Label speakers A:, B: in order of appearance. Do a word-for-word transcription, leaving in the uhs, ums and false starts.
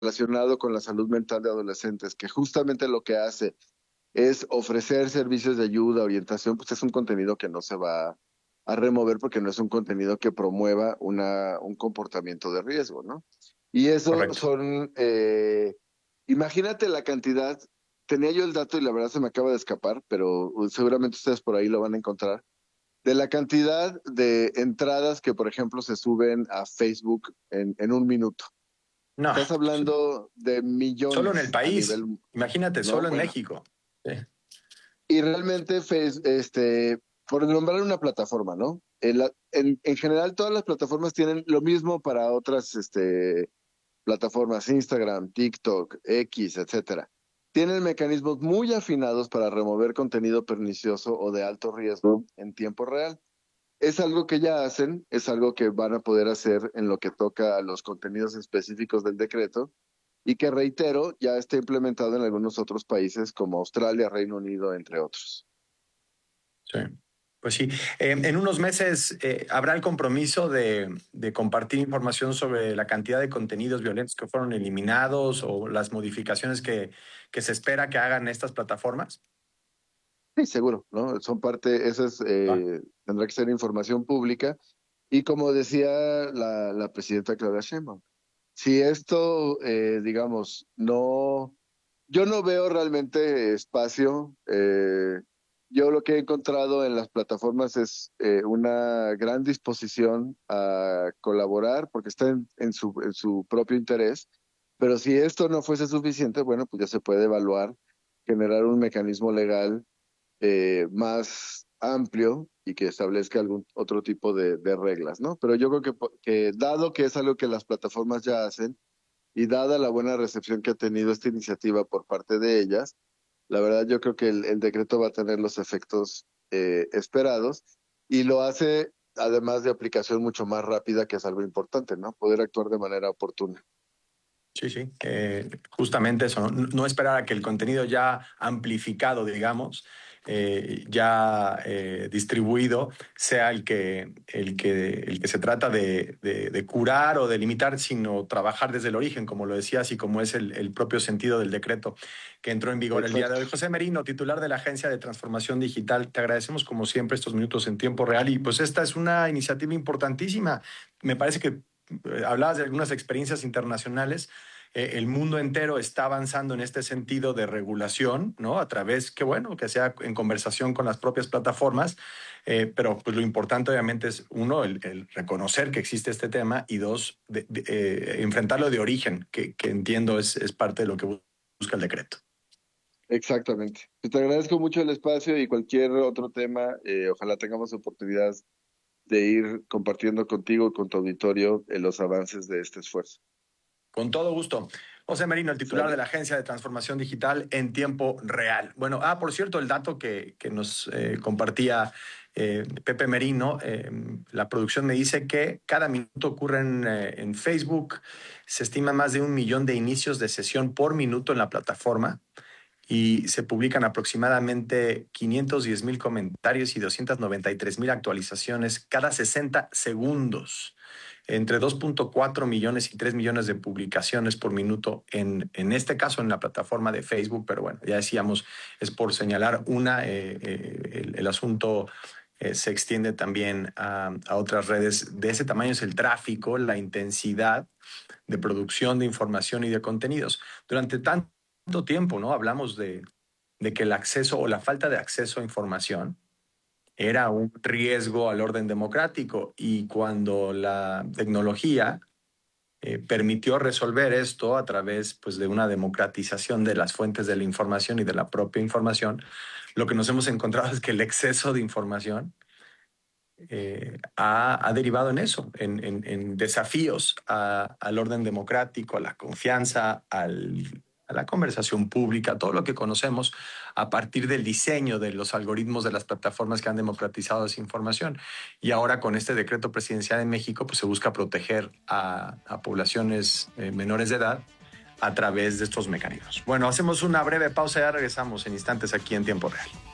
A: relacionado con la salud mental de adolescentes, que justamente lo que hace es ofrecer servicios de ayuda, orientación, pues es un contenido que no se va a remover porque no es un contenido que promueva una, un comportamiento de riesgo, ¿no? Y eso
B: Correcto.
A: son, eh, imagínate la cantidad, tenía yo el dato y la verdad se me acaba de escapar, pero seguramente ustedes por ahí lo van a encontrar, de la cantidad de entradas que, por ejemplo, se suben a Facebook en, en un minuto.
B: No,
A: Estás hablando de
B: solo en el
A: millones a
B: país.
A: nivel,
B: Imagínate,
A: ¿no?
B: solo en
A: Bueno,
B: México. Sí.
A: y realmente, Face- este, por nombrar una plataforma, ¿no? En, la- en, en general, todas las plataformas tienen lo mismo para otras este, plataformas, Instagram, TikTok, X, etcétera. Tienen mecanismos muy afinados para remover contenido pernicioso o de alto riesgo en tiempo real. Es algo que ya hacen, es algo que van a poder hacer en lo que toca a los contenidos específicos del decreto y que, reitero, ya está implementado en algunos otros países como Australia, Reino Unido, entre otros.
B: Sí. Pues sí, Eh, en unos meses eh, habrá el compromiso de, de compartir información sobre la cantidad de contenidos violentos que fueron eliminados o las modificaciones que, que se espera que hagan estas plataformas.
A: Sí, seguro, ¿no? Son parte, esa es,
B: Ah,
A: eh, tendrá que ser información pública. Y como decía la, la presidenta Claudia Sheinbaum, si esto, eh, digamos, no, yo no veo realmente espacio. Eh, yo lo que he encontrado en las plataformas es eh, una gran disposición a colaborar porque está en, en su, en su propio interés. Pero si esto no fuese suficiente, bueno, pues ya se puede evaluar, generar un mecanismo legal eh, más amplio y que establezca algún otro tipo de, de reglas, ¿no? Pero yo creo que, que dado que es algo que las plataformas ya hacen y dada la buena recepción que ha tenido esta iniciativa por parte de ellas, la verdad yo creo que el, el decreto va a tener los efectos eh, esperados y lo hace además de aplicación mucho más rápida, que es algo importante, ¿no? Poder actuar de manera oportuna.
B: sí, sí, eh, justamente eso, ¿no? No esperar a que el contenido ya amplificado, digamos, eh, ya eh, distribuido, sea el que, el que, el que se trata de, de, de curar o de limitar, sino trabajar desde el origen, como lo decías, y como es el, el propio sentido del decreto que entró en vigor el día de
A: Exacto.
B: hoy. José Merino, titular de la Agencia de Transformación Digital, te agradecemos como siempre estos minutos en tiempo real y pues esta es una iniciativa importantísima. Me parece que eh, hablabas de algunas experiencias internacionales. Eh, el mundo entero está avanzando en este sentido de regulación, ¿no? A través, qué bueno, que sea en conversación con las propias plataformas, eh, pero pues lo importante obviamente es, uno, el, el reconocer que existe este tema y dos, de, de, eh, enfrentarlo de origen, que, que entiendo es, es parte de lo que busca el decreto.
A: Exactamente. Pues te agradezco mucho el espacio y cualquier otro tema, eh, ojalá tengamos oportunidad de ir compartiendo contigo y con tu auditorio eh, los avances de este esfuerzo.
B: Con todo gusto. José Merino, el titular de
A: ¿Sale?
B: la Agencia de Transformación Digital en tiempo real. Bueno, ah, por cierto, el dato que, que nos eh, compartía eh, Pepe Merino, eh, la producción me dice que cada minuto ocurren eh, en Facebook, se estima más de un millón de inicios de sesión por minuto en la plataforma y se publican aproximadamente quinientos diez mil comentarios y doscientas noventa y tres mil actualizaciones cada sesenta segundos, entre dos punto cuatro millones y tres millones de publicaciones por minuto en, en este caso en la plataforma de Facebook, pero bueno, ya decíamos, es por señalar una, eh, eh, el, el, asunto eh, se extiende también a, a otras redes. De ese tamaño es el tráfico, la intensidad de producción de información y de contenidos. Durante tanto tiempo, ¿no? Hablamos de, de que el acceso o la falta de acceso a información era un riesgo al orden democrático y cuando la tecnología eh, permitió resolver esto a través pues, de una democratización de las fuentes de la información y de la propia información, lo que nos hemos encontrado es que el exceso de información eh, ha, ha, derivado en eso, en, en, en desafíos a, al orden democrático, a la confianza, al, a la conversación pública, todo lo que conocemos a partir del diseño de los algoritmos de las plataformas que han democratizado esa información. Y ahora con este decreto presidencial en México, pues se busca proteger a, a poblaciones eh, menores de edad a través de estos mecanismos. Bueno, hacemos una breve pausa y ya regresamos en instantes aquí en Tiempo Real.